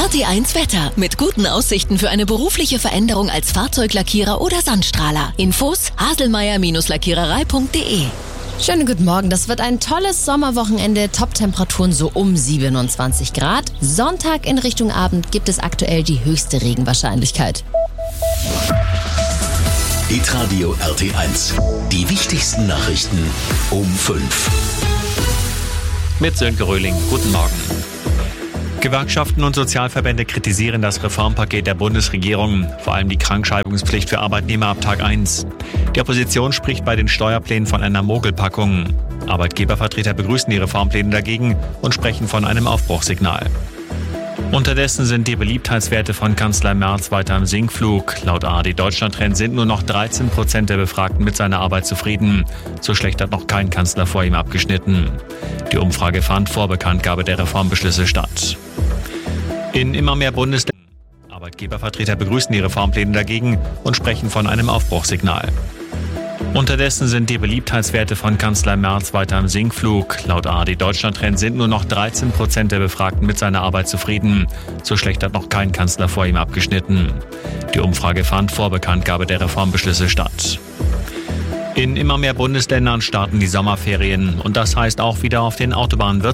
RT1 Wetter. Mit guten Aussichten für eine berufliche Veränderung als Fahrzeuglackierer oder Sandstrahler. Infos: haselmeier-lackiererei.de. Schönen guten Morgen, das wird ein tolles Sommerwochenende, Top-Temperaturen so um 27 Grad. Sonntag in Richtung Abend gibt es aktuell die höchste Regenwahrscheinlichkeit. Hitradio RT1. Die wichtigsten Nachrichten um 5. Mit Sönke Röhling. Guten Morgen. Gewerkschaften und Sozialverbände kritisieren das Reformpaket der Bundesregierung, vor allem die Krankschreibungspflicht für Arbeitnehmer ab Tag 1. Die Opposition spricht bei den Steuerplänen von einer Mogelpackung. Arbeitgebervertreter begrüßen die Reformpläne dagegen und sprechen von einem Aufbruchssignal. Unterdessen sind die Beliebtheitswerte von Kanzler Merz weiter im Sinkflug. Laut ARD Deutschland-Trend sind nur noch 13% der Befragten mit seiner Arbeit zufrieden. So schlecht hat noch kein Kanzler vor ihm abgeschnitten. Die Umfrage fand vor Bekanntgabe der Reformbeschlüsse statt. In immer mehr Bundesländern Arbeitgebervertreter begrüßen die Reformpläne dagegen und sprechen von einem Aufbruchssignal. Unterdessen sind die Beliebtheitswerte von Kanzler Merz weiter im Sinkflug. Laut ARD Deutschland-Trend sind nur noch 13% der Befragten mit seiner Arbeit zufrieden. So schlecht hat noch kein Kanzler vor ihm abgeschnitten. Die Umfrage fand vor Bekanntgabe der Reformbeschlüsse statt. In immer mehr Bundesländern starten die Sommerferien und das heißt auch wieder auf den Autobahnen